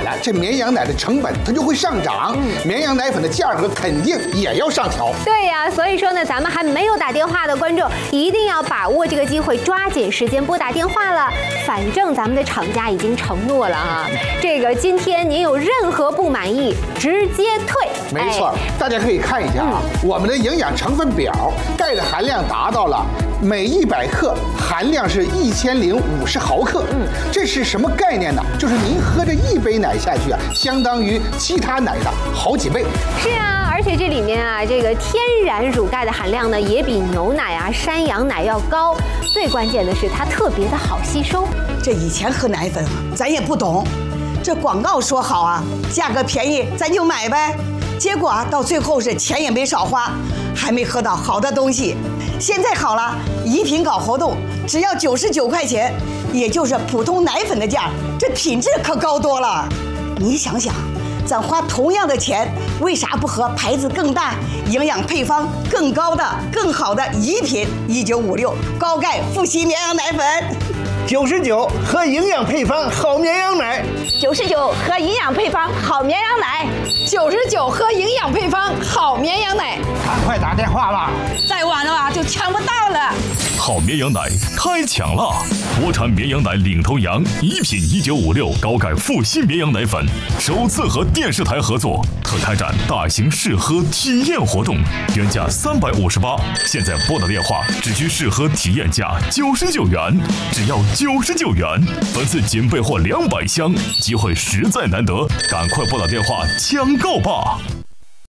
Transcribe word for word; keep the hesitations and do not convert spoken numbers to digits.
来，这绵羊奶的成本它就会上涨，嗯、绵羊奶粉的价格肯定也要上调。 对呀、啊，所以说呢，咱们还没有打电话的观众一定要把握这个机会，抓紧时间拨打电话了。反正咱们的厂家已经承诺了啊，这个今天您有任何不满意，直接退。 没错，哎、大家可以看一下啊，嗯、我们的营养成分表，钙的含量达到了每一百克含量是一千零五十毫克。嗯，这是什么概念呢？就是您喝这一杯奶下去啊，相当于其他奶的好几倍。 是啊，而且这里面啊，这个天然乳钙的含量呢，也比牛奶啊、山羊奶要高。最关键的是，它特别的好吸收。 这以前喝奶粉啊，咱也不懂，这广告说好啊，价格便宜咱就买呗。结果啊，到最后是钱也没少花，还没喝到好的东西。现在好了，怡品搞活动，只要九十九块钱，也就是普通奶粉的价，这品质可高多了。你想想，咱花同样的钱，为啥不喝牌子更大、营养配方更高的、更好的怡品一九五六高钙富硒绵羊奶粉？ 九十九喝营养配方好绵羊奶， 九十九喝营养配方好绵羊奶， 九十九喝营养配方好绵羊奶。 赶快打电话吧， 再晚的话就抢不到了。 好绵羊奶开抢了！国产绵羊奶领头羊怡品一九五六高钙富硒绵羊奶粉首次和电视台合作，特开展大型试喝体验活动，原价三百五十八，现在拨打电话只需试喝体验价九十九元，只要九十九元，本次仅备货两百箱，机会实在难得，赶快拨打电话抢购吧！